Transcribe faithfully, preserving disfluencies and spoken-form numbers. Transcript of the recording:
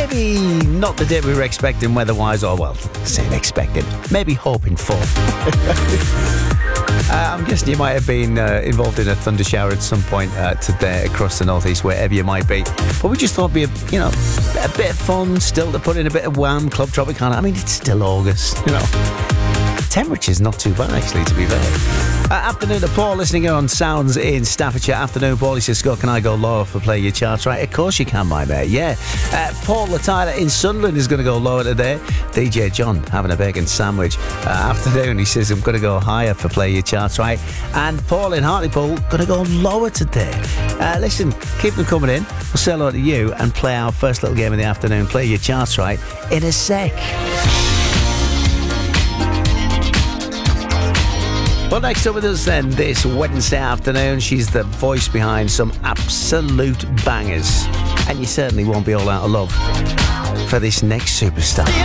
maybe not the day we were expecting weather-wise, or, well, saying expecting, maybe hoping for. Uh, I'm guessing you might have been uh, involved in a thunder shower at some point uh, today across the northeast, wherever you might be. But we just thought it'd be, a, you know, a bit of fun still to put in a bit of Wham, Club Tropicana. I mean, it's still August, you know. Temperature's not too bad, actually, to be fair. Uh, afternoon to Paul, listening here on Sounds in Staffordshire. Afternoon, Paul. He says, Scott, can I go lower for Play Your Charts Right? Of course you can, my mate, yeah. Uh, Paul Lattyler in Sunderland is going to go lower today. D J John having a bacon sandwich. Uh, afternoon, he says, I'm going to go higher for Play Your Charts Right. And Paul in Hartlepool, going to go lower today. Uh, listen, keep them coming in. We'll say hello to you and play our first little game of the afternoon, Play Your Charts Right, in a sec. Well, next up with us then this Wednesday afternoon, she's the voice behind some absolute bangers. And you certainly won't be all out of love for this next superstar.